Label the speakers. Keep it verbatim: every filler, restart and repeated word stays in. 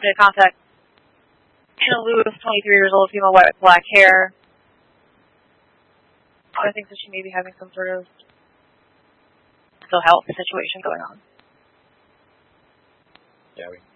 Speaker 1: to contact Hannah Lewis, twenty-three years old, female, white with black hair. I think that she may be having some sort of mental health situation going on.
Speaker 2: Yeah, we